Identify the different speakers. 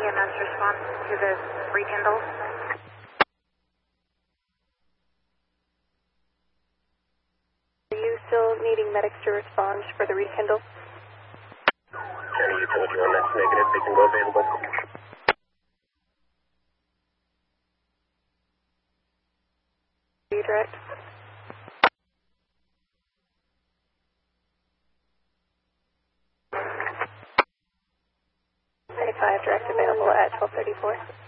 Speaker 1: EMS response to the rekindle?
Speaker 2: Are you still needing medics to respond for the rekindle?
Speaker 3: County utility one, that's negative. They can go available.
Speaker 2: Direct. 95 direct available at 1234.